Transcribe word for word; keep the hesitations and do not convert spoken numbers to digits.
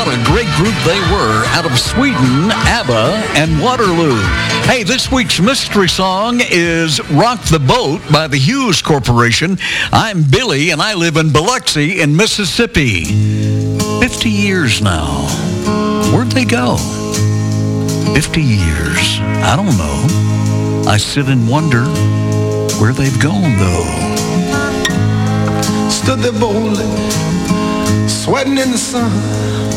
What a great group they were out of Sweden, ABBA and Waterloo. Hey, this week's mystery song is Rock the Boat by the Hughes Corporation. I'm Billy, and I live in Biloxi in Mississippi. fifty years now. Where'd they go? fifty years. I don't know. I sit and wonder where they've gone, though. Stood there boldly, sweating in the sun.